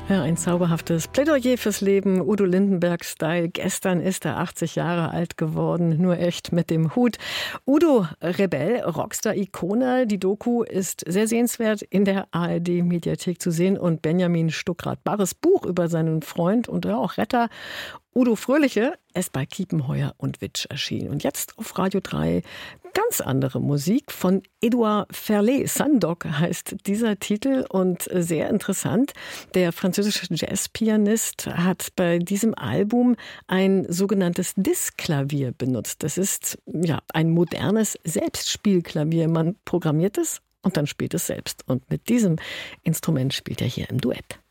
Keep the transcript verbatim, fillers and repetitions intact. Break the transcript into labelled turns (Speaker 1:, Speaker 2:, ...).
Speaker 1: Ja, ein zauberhaftes Plädoyer fürs Leben. Udo Lindenberg-Style. Gestern ist er achtzig Jahre alt geworden. Nur echt mit dem Hut. Udo Rebell, Rockstar-Ikone. Die Doku ist sehr sehenswert in der A R D-Mediathek zu sehen. Und Benjamin Stuckrad-Barres Buch über seinen Freund und auch Retter Udo Fröhliche ist bei Kiepenheuer und Witsch erschienen. Und jetzt auf Radio drei ganz andere Musik von Edouard Ferlet. Sandok heißt dieser Titel und sehr interessant. Der französische Jazzpianist hat bei diesem Album ein sogenanntes Diskklavier benutzt. Das ist ja ein modernes Selbstspielklavier. Man programmiert es und dann spielt es selbst. Und mit diesem Instrument spielt er hier im Duett.